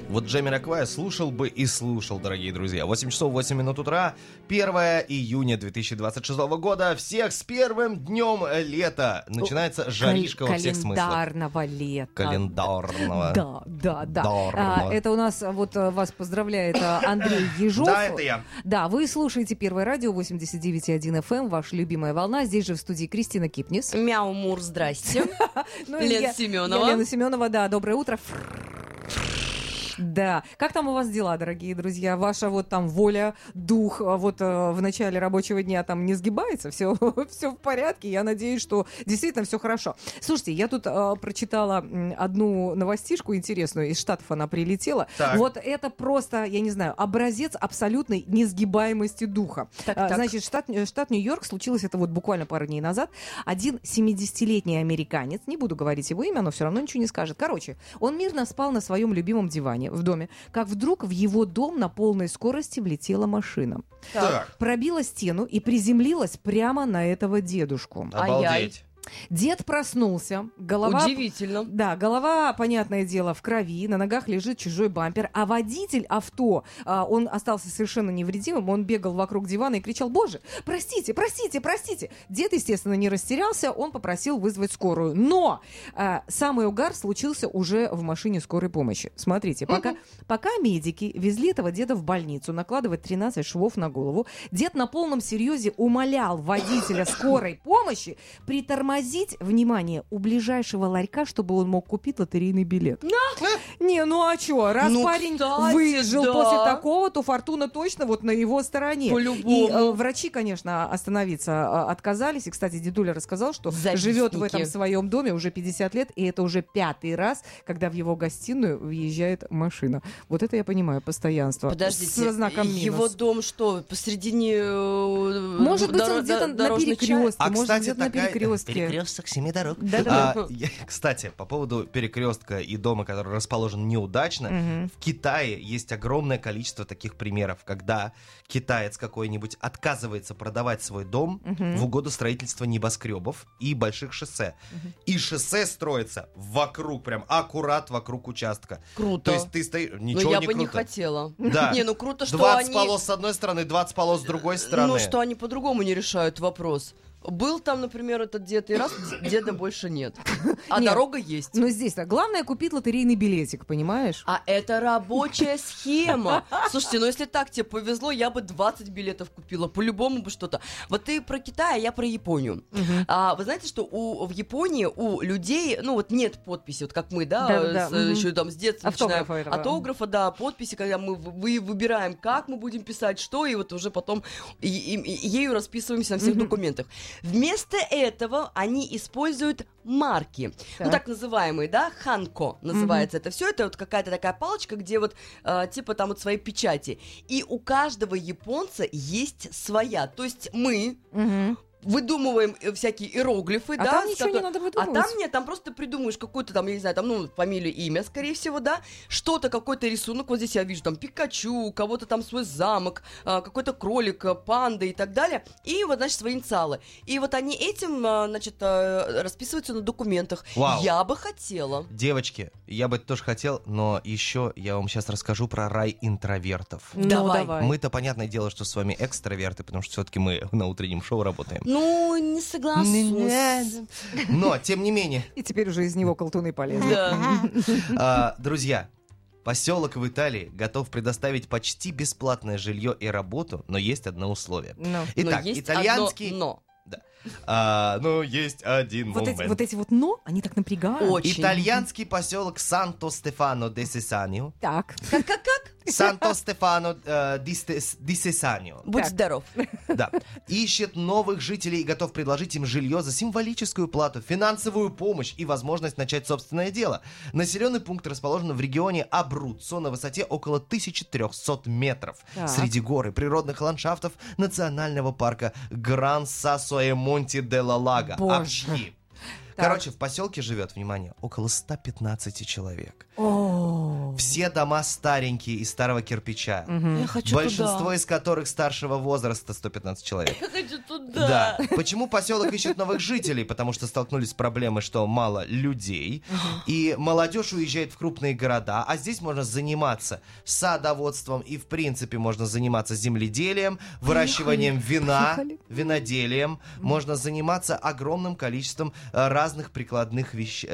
Вот Джамироквай слушал бы и слушал, дорогие друзья. 8 часов 8 минут утра, 1 июня 2026 года. Всех с первым днем лета. Начинается жаришка во всех смыслах. Календарного лета. Календарного. Да. Это у нас, вот вас поздравляет Андрей Ежов. Да, это я. Да, вы слушаете Первое радио 89.1 FM, ваша любимая волна. Здесь же в студии Кристина Кипнис. Мяу, Мур, здрасте. Лена Семенова. Лена Семенова, да, доброе утро. Да. Как там у вас дела, дорогие друзья? Ваша вот там воля, дух вот в начале рабочего дня там не сгибается? Все в порядке? Я надеюсь, что действительно все хорошо. Слушайте, я тут прочитала одну новостишку интересную. Из Штатов она прилетела. Так. Вот это просто, я не знаю, образец абсолютной несгибаемости духа. Так. Значит, штат Нью-Йорк, случилось это вот буквально пару дней назад. Один 70-летний американец, не буду говорить его имя, но все равно ничего не скажет. Короче, он мирно спал на своем любимом диване в доме, как вдруг в его дом на полной скорости влетела машина. Так. Пробила стену и приземлилась прямо на этого дедушку. Обалдеть. Дед проснулся, голова... Удивительно. Да, голова, понятное дело, в крови, на ногах лежит чужой бампер, а водитель авто, он остался совершенно невредимым, он бегал вокруг дивана и кричал: «Боже, простите, простите, простите!» Дед, естественно, не растерялся, он попросил вызвать скорую. Но самый угар случился уже в машине скорой помощи. Смотрите, пока медики везли этого деда в больницу, накладывать 13 швов на голову, дед на полном серьезе умолял водителя скорой помощи притормозить, внимание, у ближайшего ларька, чтобы он мог купить лотерейный билет. Не, ну а чё? Раз парень кстати, выжил да. после такого, то фортуна точно вот на его стороне. По-любому. И врачи, конечно, остановиться отказались. И, кстати, дедуля рассказал, что Завистники. живет в этом своем доме уже 50 лет, и это уже 5-й раз, когда в его гостиную въезжает машина. Вот это я понимаю, постоянство. Подождите, Со знаком минус. его дом что, посредине Может быть, он где-то на перекрестке. А, может, кстати, где-то на перекрестке. Перекресток 7 дорог. Да-да-да. Кстати, по поводу перекрестка и дома, который расположен неудачно, в Китае есть огромное количество таких примеров, когда китаец какой-нибудь отказывается продавать свой дом в угоду строительства небоскребов и больших шоссе. И шоссе строится вокруг, прям аккурат вокруг участка. Круто. То есть ты стоишь... Но Ничего я не бы круто. не хотела. Да. Не, ну круто, что 20 они... полос с одной стороны, 20 полос с другой стороны. Ну, что они по-другому не решают вопрос. Был там, например, этот дед, и раз деда больше нет. А Нет. дорога есть. Но здесь-то главное купить лотерейный билетик, понимаешь? А это рабочая схема. Слушайте, ну если так тебе повезло, я бы 20 билетов купила. По-любому бы что-то. Вот ты про Китай, а я про Японию. Вы знаете, что в Японии у людей, ну вот нет подписи, вот как мы, да, еще там с детства Автографа начинаем. этого. Автографа, да, подписи, когда мы выбираем, как мы будем писать, что, и вот уже потом ею расписываемся на всех документах. Вместо этого они используют марки. Так. Ну, так называемые, да, ханко называется это все. Это вот какая-то такая палочка, где вот типа там вот свои печати. И у каждого японца есть своя. То есть мы... выдумываем всякие иероглифы, А да. там ничего не надо выдумывать. А там нет, там просто придумаешь какую-то там, я не знаю, там, ну, фамилию, имя, скорее всего, да, что-то, какой-то рисунок, вот здесь я вижу, там, Пикачу, у кого-то там свой замок, какой-то кролик, панда и так далее, и вот, значит, свои инициалы. И вот они этим, значит, расписываются на документах. Вау. Я бы хотела. Девочки, я бы это тоже хотел, но еще я вам сейчас расскажу про рай интровертов. Ну, Давай. Мы-то, понятное дело, что с вами экстраверты, потому что все-таки мы на утреннем шоу работаем. Ну, не соглашусь. Но, тем не менее, И теперь уже из него колтуны полезли. Да. друзья, поселок в Италии готов предоставить почти бесплатное жилье и работу, но есть одно условие. Ну. Итак, Но есть итальянский... одно но есть один Вот момент. эти вот «но», они так напрягают. Очень. Итальянский поселок Санто-Стефано-де-Сесанио. Так. Как? Санто-Стефано-ди-Сесанио. Будь Так. здоров. Да. Ищет новых жителей и готов предложить им жилье за символическую плату, финансовую помощь и возможность начать собственное дело. Населенный пункт расположен в регионе Абруццо на высоте около 1300 метров. Так. Среди гор и природных ландшафтов национального парка Гран-Сассо-Монти-де-ла-Лага. Боже. Короче, в поселке живет, внимание, около 115 человек. О, Все дома старенькие, из старого кирпича. Я хочу Большинство туда. из которых старшего возраста 115 человек. Я хочу туда. Да. Почему поселок ищет новых жителей? Потому что столкнулись с проблемой, что мало людей. И молодежь уезжает в крупные города. А здесь можно заниматься садоводством. И, в принципе, можно заниматься земледелием, выращиванием вина, виноделием. Можно заниматься огромным количеством разных прикладных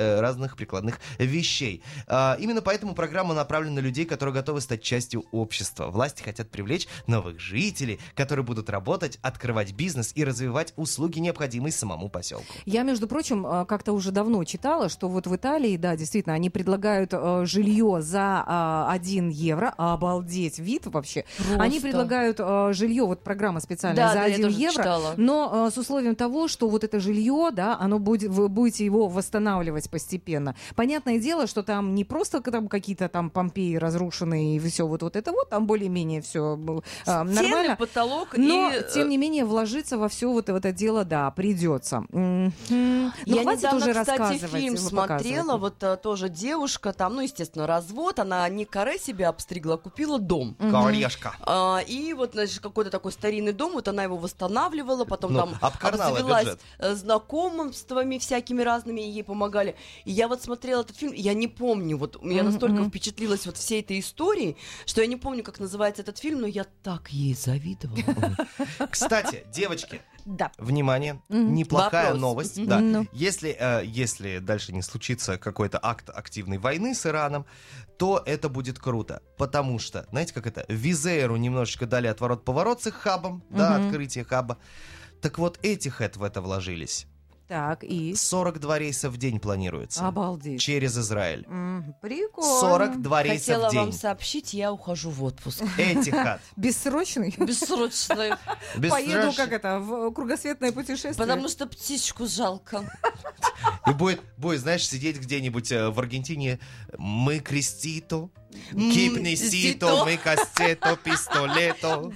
вещей. Именно поэтому программа направлена на людей, которые готовы стать частью общества. Власти хотят привлечь новых жителей, которые будут работать, открывать бизнес и развивать услуги, необходимые самому поселку. Я, между прочим, как-то уже давно читала, что вот в Италии, да, действительно, они предлагают жилье за 1 евро. Обалдеть, вид вообще. Просто. Они предлагают жилье, вот программа специальная, за 1 евро, но с условием того, что вот это жилье, да, оно будет, вы будете его восстанавливать постепенно. Понятное дело, что там не просто там какие-то там Помпеи разрушенные и все вот это вот, там более-менее все нормально. Стены, потолок но, и... тем не менее, вложиться во все вот это дело, да, придется. Ну, Я хватит недавно, уже кстати, рассказывать. фильм смотрела, показывать. вот тоже девушка, там, ну, естественно, развод, она не каре себе обстригла, а купила дом. Корешка. И вот, значит, какой-то такой старинный дом, вот она его восстанавливала, потом Ну, там обкарнала обзавелась бюджет. знакомствами всякими разными, и ей помогали. И я вот смотрела этот фильм, я не помню, вот меня настолько впечатлилась вот всей этой историей, что я не помню, как называется этот фильм, но я так ей завидовала. Кстати, девочки, Да. внимание, неплохая Вопрос. новость. Да. Ну. Если дальше не случится какой-то акт активной войны с Ираном, то это будет круто. Потому что, знаете, как это? Визейру немножечко дали отворот-поворот с их хабом, да, открытие хаба. Так вот, эти хэт в это вложились. Так, и... 42 рейса в день планируется. Обалдеть. Через Израиль. Прикольно. 42 рейса Хотела в день. вам сообщить, я ухожу в отпуск. Этихад. Бессрочный? Бессрочный. Поеду, как это, в кругосветное путешествие. Потому что птичку жалко. И будет, знаешь, сидеть где-нибудь в Аргентине. Мы крестито, кипнесито, мы кастето, пистолето.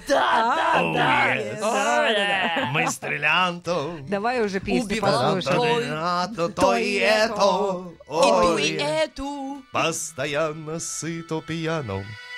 Мы стрелянто. Давай уже песню Убивал послушаем. То и это. И ту, и эту. Постоянно сыто пьяно.